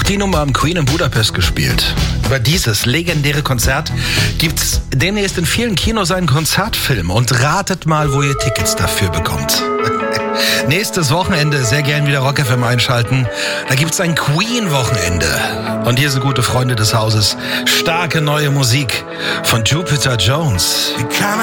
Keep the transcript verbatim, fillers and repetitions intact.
die Nummer am Queen in Budapest gespielt. Über dieses legendäre Konzert gibt's demnächst in vielen Kinos einen Konzertfilm. Und ratet mal, wo ihr Tickets dafür bekommt. Nächstes Wochenende sehr gern wieder Rock F M einschalten. Da gibt's ein Queen-Wochenende. Und hier sind gute Freunde des Hauses. Starke neue Musik von Jupiter Jones.